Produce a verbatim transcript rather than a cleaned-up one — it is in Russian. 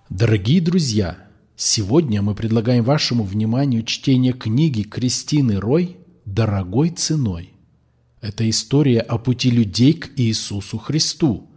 Дорогие друзья, сегодня мы предлагаем вашему вниманию чтение книги Кристины Рой «Дорогой ценой». Это история о пути людей к Иисусу Христу,